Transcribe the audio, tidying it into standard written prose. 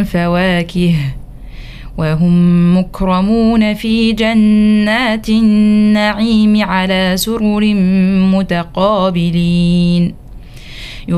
وفواكه وهم مكرمون في جنات النعيم على سرر متقابلين.